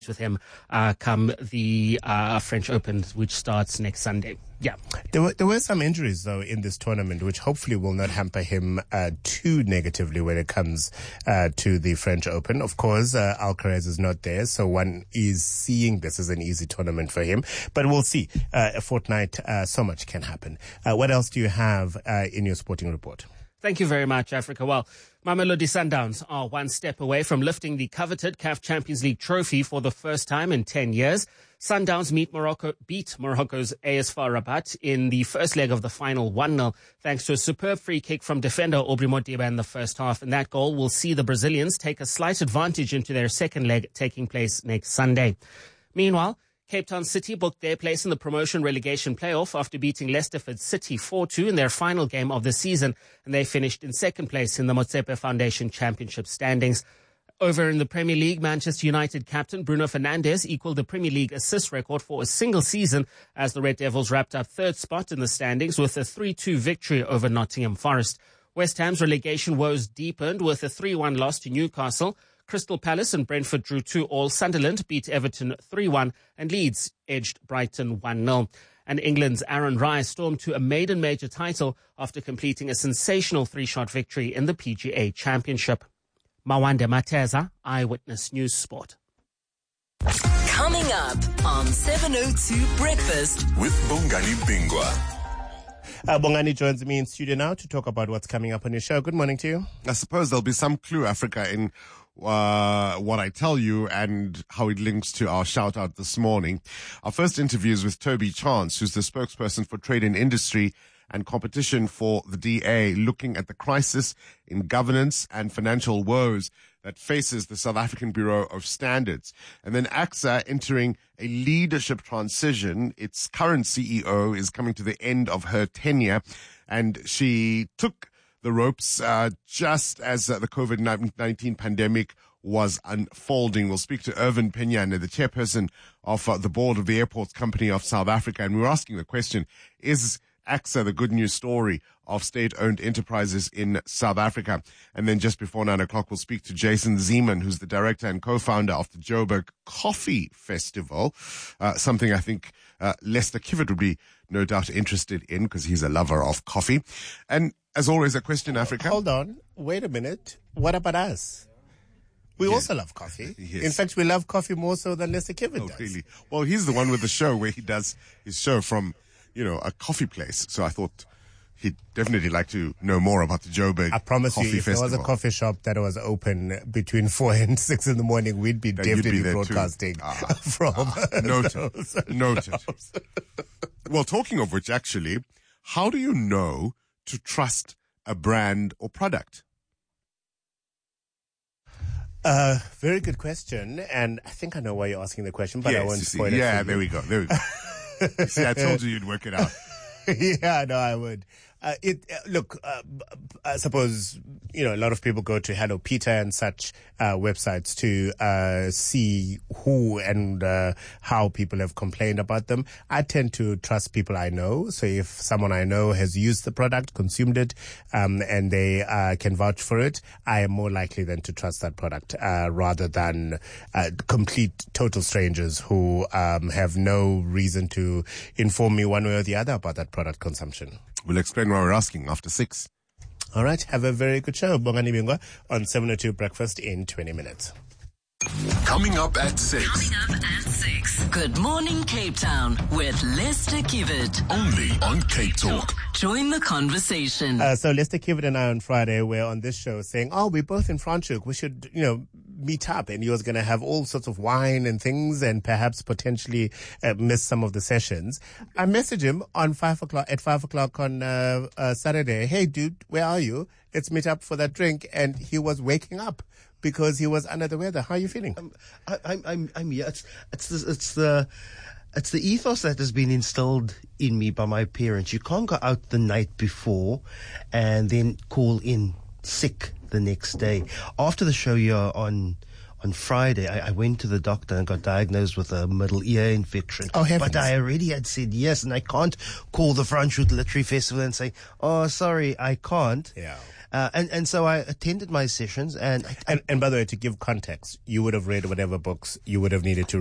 with him come the French Open, which starts next Sunday. Yeah. There were some injuries, though, in this tournament, which hopefully will not hamper him too negatively when it comes to the French Open. Of course, Alcaraz is not there, so one is seeing this as an easy tournament for him. But we'll see. A fortnight, so much can happen. What else do you have in your sporting report? Thank you very much, Africa. Well, Mamelodi Sundowns are one step away from lifting the coveted CAF Champions League trophy for the first time in 10 years. Sundowns beat Morocco's AS FAR Rabat in the first leg of the final 1-0, thanks to a superb free kick from defender Aubry Modiba in the first half. And that goal will see the Brazilians take a slight advantage into their second leg taking place next Sunday. Meanwhile, Cape Town City booked their place in the promotion relegation playoff after beating Leicesterford City 4-2 in their final game of the season, and they finished in second place in the Motsepe Foundation Championship standings. Over in the Premier League, Manchester United captain Bruno Fernandes equaled the Premier League assist record for a single season as the Red Devils wrapped up third spot in the standings with a 3-2 victory over Nottingham Forest. West Ham's relegation woes deepened with a 3-1 loss to Newcastle. Crystal Palace and Brentford drew 2-2. Sunderland beat Everton 3-1 and Leeds edged Brighton 1-0. And England's Aaron Rice stormed to a maiden major title after completing a sensational 3-shot victory in the PGA Championship. Mawande Mateza, Eyewitness News Sport. Coming up on 702 Breakfast with Bongani Bingwa. Bongani joins me in studio now to talk about what's coming up on your show. Good morning to you. I suppose there'll be some clue, Africa, in what I tell you and how it links to our shout out this morning. Our first interview is with Toby Chance, who's the spokesperson for Trade and Industry and Competition for the DA, looking at the crisis in governance and financial woes that faces the South African Bureau of Standards. And then AXA entering a leadership transition. Its current CEO is coming to the end of her tenure, and she took the ropes just as the COVID-19 pandemic was unfolding. We'll speak to Irvin Peñane, the chairperson of the board of the Airports Company of South Africa. And we were asking the question, is AXA the good news story of state-owned enterprises in South Africa? And then just before 9 o'clock, we'll speak to Jason Zeman, who's the director and co-founder of the Joburg Coffee Festival, something I think Lester Kivitt would be no doubt interested in because he's a lover of coffee. And as always, a question, Africa. Hold on. Wait a minute. What about us? We also love coffee. Yes. In fact, we love coffee more so than Lester Kivitt does. Really? Well, he's the one with the show where he does his show from, a coffee place. So I thought he'd definitely like to know more about the Joburg. I promise Coffee you, if Festival. there was a coffee shop that was open between 4 and 6 in the morning, we'd be definitely broadcasting from. Noted. Well, talking of which, actually, how do you know to trust a brand or product? Very good question. And I think I know why you're asking the question, but yes, I won't spoil it. Yeah, there we go. See, I told you you'd work it out. Yeah, no, I would. Look, I suppose, a lot of people go to Hello Peter and such websites to see who and how people have complained about them. I tend to trust people I know. So if someone I know has used the product, consumed it, and they can vouch for it, I am more likely than to trust that product rather than complete total strangers who have no reason to inform me one way or the other about that product consumption. We'll explain why we're asking after 6. All right. Have a very good show. Bongani Bingwa on 702 Breakfast in 20 minutes. Coming up at 6. Good morning, Cape Town with Lester Kivitt. Only on Cape Talk. Join the conversation. So Lester Kivitt and I on Friday were on this show saying, we're both in Franschhoek. We should, meet up. And he was going to have all sorts of wine and things and perhaps potentially miss some of the sessions. I messaged him on 5 o'clock on Saturday. Hey, dude, where are you? Let's meet up for that drink. And he was waking up because he was under the weather. How are you feeling? I'm here. It's the ethos that has been instilled in me by my parents. You can't go out the night before and then call in sick the next day. After the show here on Friday, I went to the doctor and got diagnosed with a middle ear infection. Oh, heavens. But I already had said yes, and I can't call the Franschhoek Literary Festival and say, sorry, I can't. Yeah. And so I attended my sessions, and And by the way, to give context, you would have read whatever books you would have needed to